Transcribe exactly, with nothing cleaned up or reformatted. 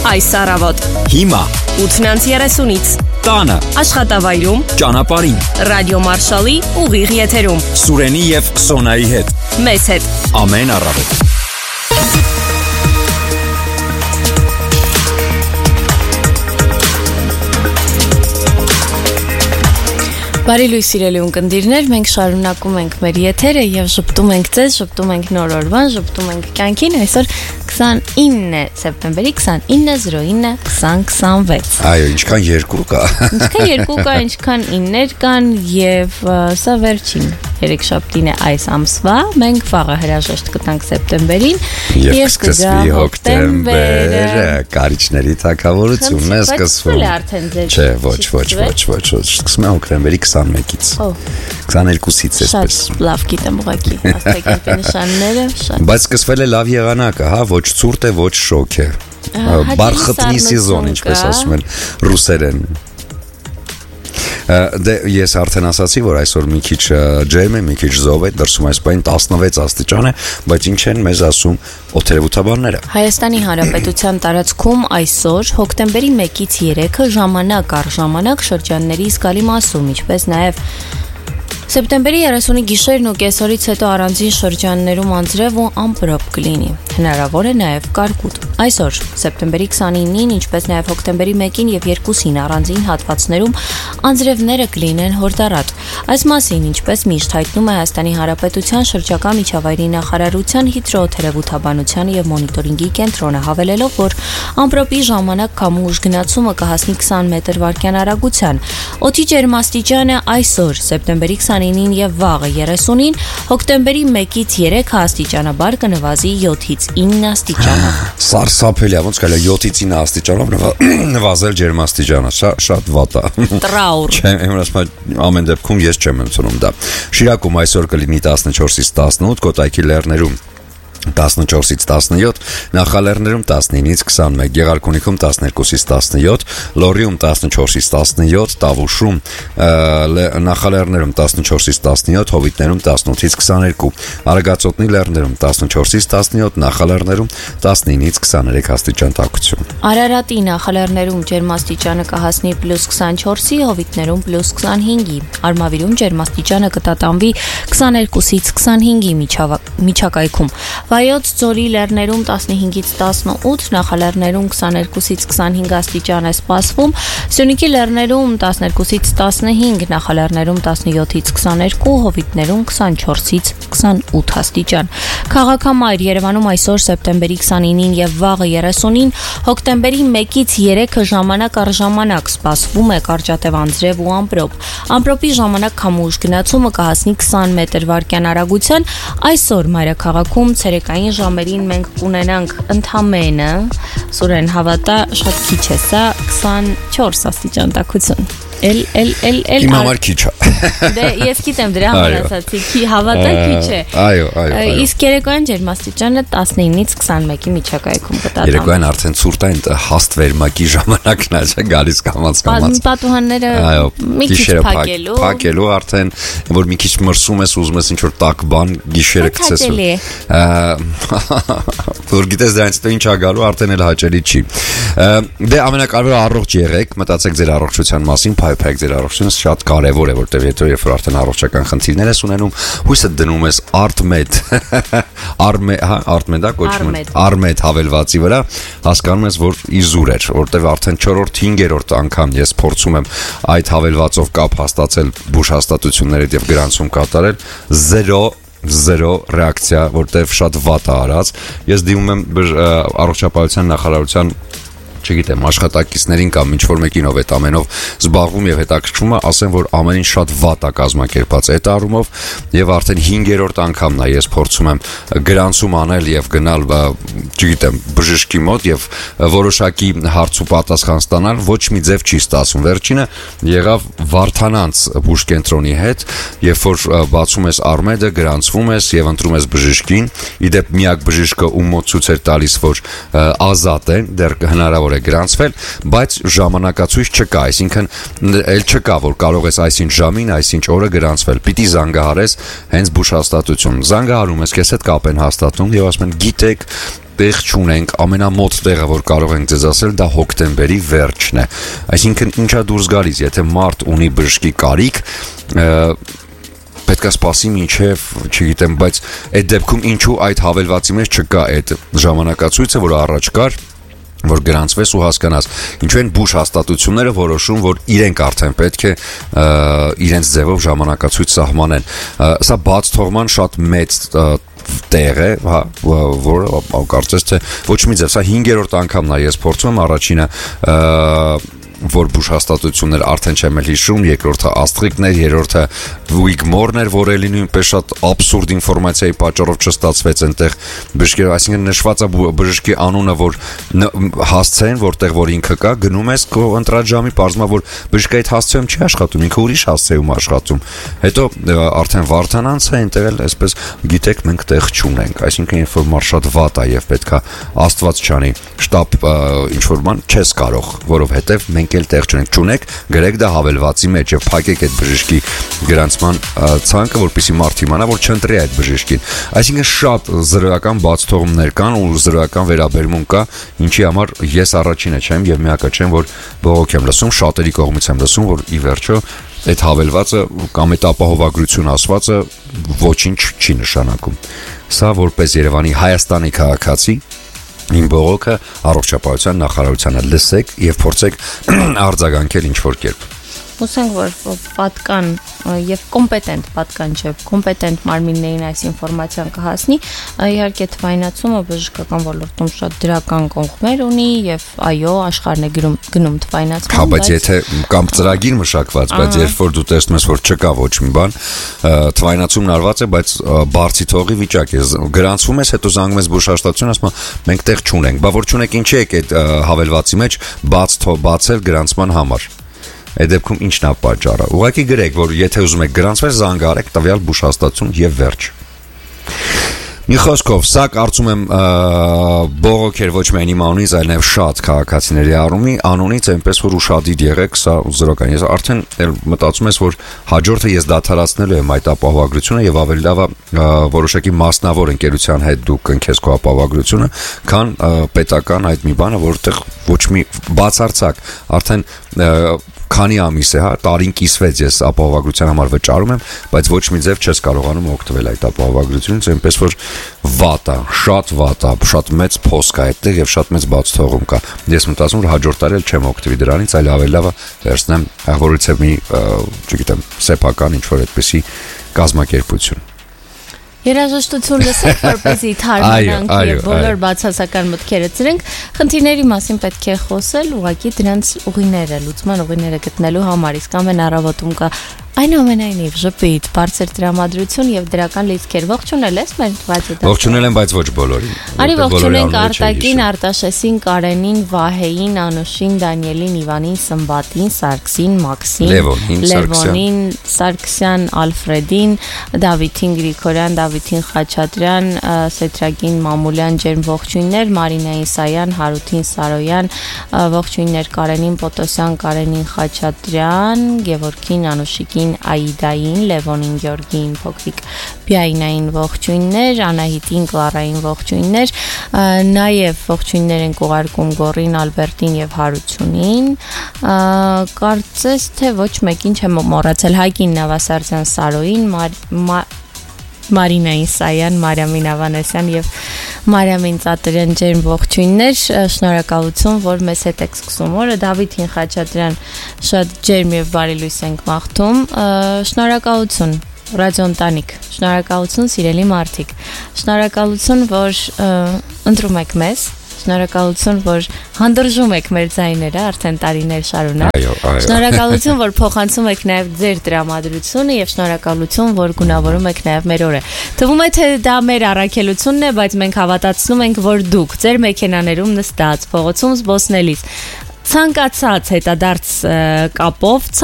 Այս առավոտ Հիմա ութնանց երեսունից Տանը Աշխատավայրում Ճանապարհին Ռադիո Մարշալի ուղիղ եթերում Սուրենի եւ Սոնայի հետ Մեզ հետ Ամեն առավոտ Բարի լույս սիրելի ունկնդիրներ, մենք շարունակում ենք մեր եթերը եւ ժպտում ենք ձեզ, ժպտում ենք նոր օրվան, ժպտում ենք կյանքին, այսօր քսանինը սեպտեմբերի քսանինը զրո ինը քսան քսանվեց։ Այո, ինչքան երկու կա։ Ինչքան երկու կա, ինչքան իններ կան եւ սա վերջին երեքշաբթին է այս ամսվա, մենք վաղը հրաժեշտ կտանք սեպտեմբերին եւ սկսվի հոկտեմբերը, կարիճների թագավորությունն է սկսվում։ Չէ, ոչ, ոչ, ոչ, ոչ, ոչ, սկսում է հոկտեմբերի քսանմեկից։ քսաներկուսից էսպես։ Շատ լավ գիտեմ ուղղակի, աստղակետի նշանները, շատ։ Բայց սկսվել է լավ եղանակը, հա, ոչ ցուրտ է, ոչ շոգ է։ Բարխտնի սեզոն, ինչպես ասում են ռուսերեն։ Դե ես արդեն ասացի, որ այսօր մի քիչ ջերմ է, մի քիչ զով է, դրսում այս պայն տասնվեց աստիճան է, բայց ինչ են մեզ ասում օդերևութաբանները։ Հայաստանի Հանրապետության տարածքում այսօր հոկտեմբերի մեկից երեքը ժամանակ առ ժամանակ շրջանների զգալի մասում, ինչպես նաև Սեպտեմբերի երեսունի գիշերն ու կեսօրից հետո առանձին շրջաններում անձրև ու ամպրոպ կլինի։ Հնարավոր է նաև կարկուտ։ Այսօր սեպտեմբերի քսանինին, ինչպես նաև հոկտեմբերի մեկին եւ երկուսին առանձին հատվածներում անձրևները կլինեն հորդառատ։ Այս մասին, ինչպես միշտ հայտնում է Հայաստանի Հանրապետության շրջակա միջավայրի նախարարության հիդրոօդերևութաբանության եւ մոնիտորինգի կենտրոնը, հավելելով, որ ամպրոպի ժամանակ քամու ուժգնացումը կհասնի քսան մետր վարկյան արագության։ Օդի ջերմաստիճանը այսօր սեպտեմբերի քսանինին եւ վաղը երեսունին, հոկտեմբերի մեկից երեքը աստիճանաբար կնվազի յոթից ինը աստիճանով։ Սարսափելի է, ոնց կարելի է յոթից ինը աստիճանով նվազել ջերմաստիճանը, շատ վատ է։ Տրաուր։ Չէ, իմն ասում ամեն դեպքում ես չեմ ընդունում դա։ Շիրակում այսօր կլինի տասնչորսից տասնութ, Կոտայքի լեռներում տասնչորսից տասնյոթ, Նախալեռներում տասնինից քսանմեկ, Գեղարքունիքում տասներկուսից տասնյոթ, Լոռիում տասնչորսից տասնյոթ, Տավուշում Նախալեռներում տասնչորսից տասնյոթ, Հովիտներում տասնութից քսաներկու, Արագածոտնի լեռներում տասնչորսից տասնյոթ, Նախալեռներում տասնինից քսաներեք աստիճան տաքություն։ Արարատի Նախալեռներում ջերմաստիճանը կհասնի պլյուս քսանչորսի, Հովիտներում պլյուս քսանհինգի, Արմավիրում ջերմաստիճանը կտատանվի քսաներկուսից քսանհինգի միջակայքում։ Վայոց ձորի լեռներում տասնհինգից տասնութ, Նախալեռներում քսաներկուսից քսանհինգ աստիճան է սպասվում, Սյունիքի լեռներում տասներկուսից տասնհինգ, Նախալեռներում տասնյոթից քսաներկու, Հովիտներում քսանչորսից քսանութ աստիճան։ Քաղաքամայր Երևանում այսօր սեպտեմբերի քսանինին եւ վաղը երեսունին, հոկտեմբերի մեկից երեքը ժամանակ առ ժամանակ սպասվում է կարճատև անձրև ու ամպրոպ։ Ամպրոպի ժամանակ քամու ուժգնացումը կհասնի քսան մետր վարկյան արագության։ Այսօր մայրաքաղաքում ցերեկային ժամերին մենք կունենանք ընդամենը, Սուրեն հավատա, շատ քիչ է սա, քսանչորս աստիճան տաքություն։ Էլ էլ էլ էլ Իմ համար քիչ է։ Դե ես գիտեմ դրա համար ասացի, քի հավատա քիչ է։ Այո, այո, այո։ Իսկ երեկոյան ջերմաստիճանը տասնինից քսանմեկի միջակայքում կտատանվի։ Երեկոյան արդեն ցուրտ է, հաստ վերմակի ժամանակն է, չէ՞, գալիս կամած կամած։ Պատուհանները մի քիչ փակելու։ Փակելու արդեն, որ մի քիչ մրսում ես, ուզում ես ինչ-որ տաք բան, գիշերը գցես։ Որ գիտես դրանից հետո ինչ ա գալու, արդեն էլ հաճելի չի։ Դե ամենակարևորը առողջ եղեք, մտածեք ձեր առողջության մասին, փայփայեք ձեր առողջությունը, շատ կարևոր է, որտեղ եթե երբ որ արդեն առողջական խնդիրներ ես ունենում, հույսը դնում ես Artmed, Artmed, հա, Artmed-ա կոչվում է, Artmed հավելվածի վրա, հասկանում ես, որ իզուր էր, որտեղ արդեն չորրորդ հինգերորդ անգամ ես փորձում եմ այդ հավելվածով կապ հաստատել բուժհաստատությունների հետ եւ գրանցում կատարել, զերո զերո ռեակցիա, որտեղ շատ վատ է արած։ Ես դիմում եմ առողջապահության նախարարության չգիտեմ, աշխատակիցներին կամ ինչ-որ մեկին ով այդ ամենով զբաղվում եւ հետաքրքրվում է, ասեն, որ ամեն ինչ շատ վատ է կազմակերպած այդ առումով եւ արդեն հինգերորդ անգամն է ես փորձում եմ գրանցում անել եւ գնալ, չգիտեմ, բժշկի մոտ եւ որոշակի հարց ու պատասխան ստանալ, ոչ մի ձև չի ստացվում։ Վերջինը եղավ Վարդանանց բուժկենտրոնի հետ, երբ որ բացում ես Armed-ը, գրանցվում ես եւ ընտրում ես բժշկին, իդեպ միակ բժիշկը ում մոտ ցույց էր տալիս, որ ազատ է, դեռ հնարավոր է գրանցվել, բայց ժամանակացույց չկա, այսինքն էլ չկա, որ կարող ես այսինչ ժամին, այսինչ օրը գրանցվել, պիտի զանգահարես հենց բուժհաստատություն։ Զանգահարում ես, քեզ հետ կապ են հաստատում եւ ասում են, գիտեք, տեղ չունենք, ամենամոտ տեղը, որ կարող ենք ձեզ ասել, դա հոկտեմբերի վերջն է։ Այսինքն ինչա դուրս գալիս, եթե մարդ ունի բժշկի կարիք, պետք է սպասի մինչև, չգիտեմ, բայց այդ դեպքում ինչու այդ հավելվածի մեջ չկա այդ ժամանակացույցը, որ առաջ կար, որ գրանցվես ու հասկանաս ինչու են բուժ հաստատությունները որոշում, որ իրենք արդեն պետք է իրենց ձևով ժամանակացույց սահմանեն։ Սա բաց թողման շատ մեծ տեղ է, հա, որը կարծես թե ոչ մի ձև, սա հինգերորդ անգամն է ես փորձում եմ, առաջինը որ բուժ հաստատություններ արդեն չեմ էլ հիշում, երկրորդը աստղիկներ, երրորդը Wigmore-ներ, որ էլի նույնպես շատ աբսուրդ ինֆորմացիայի պատճառով չստացվեց այնտեղ բժշկի, այսինքն նշված է բժշկի անունը, որ հասցեն, որտեղ որ ինքը կա, գնում ես քո ընտրած ժամի, պարզվում է, որ բժշկը այդ հասցեում չի աշխատում, ինքը ուրիշ հասցեում աշխատում։ Հետո արդեն Վարդանանց է, այնտեղ էլ այսպես գիտեք, մենք տեղ չունենք, այսինքն երբ որ մարդ շատ վատ է եւ պետքա Աստված չանի, շտապ ինչ որ բան չես կարող, որովհետեւ մենք էլ տեղ չունենք, չունեք, գրեք դա հավելվածի մեջ եւ փակեք այդ բժշկի գրանցման ցանկը, որպեսզի մարդ իմանա, որ չընտրի այդ բժշկին։ Այսինքն շատ զրոյական բացթողումներ կան ու զրոյական վերաբերմունք կա, ինչի համար ես առաջինը չեմ եւ միակը չեմ, որ բողոք եմ լսում, շատերի կողմից եմ լսում, որ ի վերջո այդ հավելվածը կամ այդ ապահովագրություն ասվածը ոչինչ չի նշանակում։ Սա որպես Երևանի Հայաստանի քաղաքացի իմ բողոքը առողջապահության նախարարությանը լսեք եւ փորձեք արձագանքել ինչ որ կերպ։ Հուսանք, որ պատկան եւ կոմպետենտ պատկան չէ, կոմպետենտ մարմիններին այս ինֆորմացիան կհասնի, իհարկե թվայնացումը բժշկական ոլորտում շատ դրական կողմեր ունի եւ այո, աշխարհն է գնում գնում թվայնացման, բայց բայց եթե կամ ծրագիր մշակված, բայց երբ որ դու տեսնում ես, որ չկա ոչ մի բան, թվայնացումն արված է, բայց բարձի թողի վիճակ է, գրանցվում ես, հետո զանգում ես բուժհաստատություն, ասում են մենք տեղ չունենք, բա որ չունեք, ինչի եք այդ հավելվածի մեջ բաց բացել գրանցման համար։ Այդ դեպքում ինչն է պատճառը։ Ուղղակի գրեք, որ եթե ուզում եք գրանցվել, զանգարեք տվյալ բուժհաստատություն եւ վերջ։ Մի խոսքով, սա կարծում եմ բողոք էր ոչ միայն իմ անունից, այլ նաև շատ քաղաքացիների անունից, այնպես որ ուշադիր եղեք, սա զրոական։ Ես արդեն մտածում ես, որ հաջորդը ես դադարացնելու եմ այդ ապահովագրությունը եւ ավելի լավ է որոշակի մասնավոր ընկերության հետ դու կնքես քո ապահովագրությունը, քան պետական այդ մի բանը, որտեղ ոչ մի բացարձակ արդեն քանի ամիս է, հա, տարին կիսվեց ես ապահովագրության համար վճարում եմ, բայց ոչ մի ձև չես կարողանում օգտվել այդ ապահովագրությունից, այնպես որ վատ է, շատ վատ է, շատ մեծ փոսք է այդտեղ եւ շատ մեծ բաց թողում կա։ Ես մտածում եմ հաջորդ տարի էլ չեմ օգտվի դրանից, այլ ավելի լավ է վերցնեմ որից մի, չգիտեմ, սեփական ինչ որ այդպեսի կազմակերպություն։ Երաժշտություն լսեք, որպեսզի թարմանանք եւ բոլոր բացասական մտքերը ծրենք, խնդիրների մասին պետք է խոսել, ուղղակի դրանց ուղիները, լուծման ուղիները գտնելու համար, իսկ ամեն առավոտում կա այնուամենայնիվ ժպիտ, բարձր տրամադրություն եւ դրական լիցքեր։ Ողջունել ես մեր վայրեջը։ Ողջունել եմ, բայց ոչ բոլորին։ Արի ողջունենք Արտակին, Արտաշեսին, Կարենին, Վահեին, Անուշին, Դանիելին, Իվանին, Սմբատին, Սարգսին, Մաքսին, Լևոնին, Սարգսյան, Ալֆրեդին, Դավիթին Գրիգորյան, Դավիթին Խաչատրյան, Սեթրագին Մամուլյան, ջերմ ողջույններ, Մարինային Սայան, Հարութին Սարոյան, ողջույններ Կարենին Պոտոսյան, Կարենին Խաչատրյան, Գևորգին, Անուշիկին, Աիդային, Լևոնին, Գյորգին, փոքրիկ Բիայնային ողջույններ, Անահիտին, Կլարային ողջույններ, նաև ողջույններ են ուղարկում Գորին, Ալբերտին եւ Հարությունին, կարծես թե ոչ մեկին չեմ մոռացել, Հայկին Նավասարդյան Սարոին, Մարինային Սայան, Մարիամին Ավանեսյան եւ Մարիամին Ծատրյան ջերմ ողջույններ, շնորհակալություն, որ մեզ հետ եք սկսում օրը, Դավիթին Խաչատրյան շատ ջերմ եւ բարի լույս ենք մաղթում, շնորհակալություն Ռադիո Ընտանիք, շնորհակալություն սիրելի մարդիկ, շնորհակալություն, որ ընտրում եք մեզ, շնորհակալություն, որ հանդրժում եք մեր ձայները արդեն տարիներ շարունակ։ Շնորհակալություն, որ փոխանցում եք նաև ձեր տրամադրությունը եւ շնորհակալություն, որ գունավորում եք նաև մեր օրը։ Թվում է թե դա մեր առաքելությունն է, բայց մենք հավատացնում ենք, որ դուք ձեր մեքենաներում նստած, փողոցում զբոսնելիս, ցանկացած հետադարձ կապով